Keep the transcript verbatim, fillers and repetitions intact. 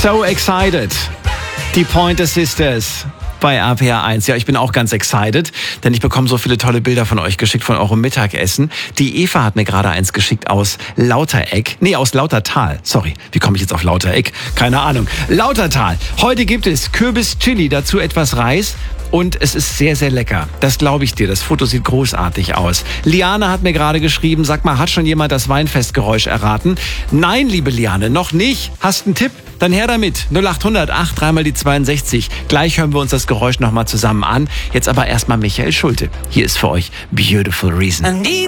So excited. Die Pointer Sisters bei R P R eins. Ja, ich bin auch ganz excited, denn ich bekomme so viele tolle Bilder von euch geschickt, von eurem Mittagessen. Die Eva hat mir gerade eins geschickt aus Lautereck. Nee, aus Lautertal. Sorry, wie komme ich jetzt auf Lautereck? Keine Ahnung. Lautertal. Heute gibt es Kürbis-Chili, dazu etwas Reis. Und es ist sehr, sehr lecker. Das glaube ich dir. Das Foto sieht großartig aus. Liane hat mir gerade geschrieben, sag mal, hat schon jemand das Weinfestgeräusch erraten? Nein, liebe Liane, noch nicht. Hast einen Tipp? Dann her damit. null acht hundert acht, dreimal die zweiundsechzig. Gleich hören wir uns das Geräusch nochmal zusammen an. Jetzt aber erstmal Michael Schulte. Hier ist für euch Beautiful Reason.